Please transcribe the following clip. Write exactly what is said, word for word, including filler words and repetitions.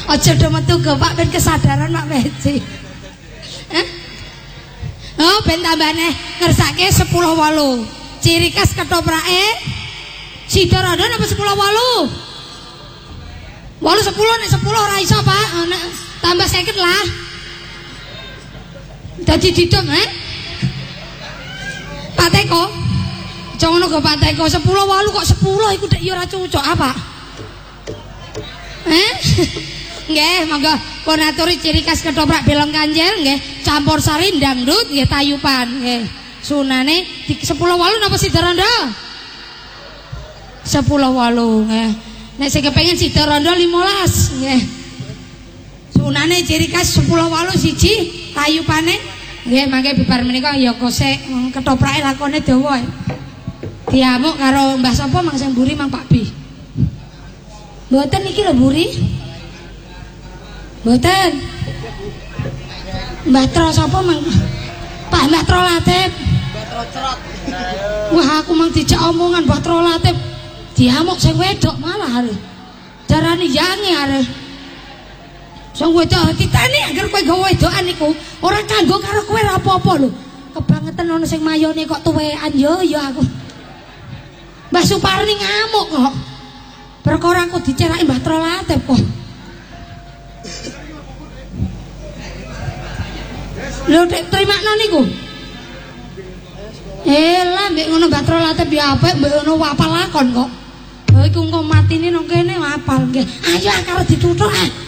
Aja do metu go Pak ben kesadaran Pak Peci. Hah? Oh, ben tambane ngersake sepuluh wolu. Ciri khas ketoprake Sidaranda napa sepuluh wolu? Wolu sepuluh nek sepuluh ora iso Pak. Nek tambah seket lah. Dadi didom eh? Pak Teko. Jangan ngono go Pak Teko sepuluh wolu kok sepuluh iku dek yo ora cocok apa? Eh? Nggih, monggo pun aturi ciri khas ketoprak Belong Kanjel nggih, campur sari dangdut nggih tayupan nggih. Sunane di sepuluh wolu napa Sidaranda? sepuluh wolu nggih. Nek sing kepengin Sidaranda limolas nggih. Sunane ciri khas sepuluh wolu siji tayupane nggih, mangke bibar menika ya kosek ketoprake lakone dawa. Diamuk karo Mbah sapa Mang sing mburi Mang Pak Bi. Mboten iki lho mburi. Mboten. Mbah Tro sapa Mang? Pak Mbah Tro Latif. Mbah Tro Cerot. Wah aku mang dijak omongan Mbah Tro Latif. Diamuk sing wedok malah are. Darane yange are. Sing wedok titane agar kowe gawe wedokan niku ora kanggo karo kowe ora apa-apa lho. Kebangetan ana sing mayone kok tuwekan yo yo aku. Mbah Suparni ngamuk kok. Perkara aku diceraki Mbah Tro Latif kok. Lho dek trimakno niku. Elah mbek ngono Mbah Tro Latif ya apik mbek ngono apal lakon kok. Ha iku engko matine nang kene apal nggih. Ayo karo dituthuk ah.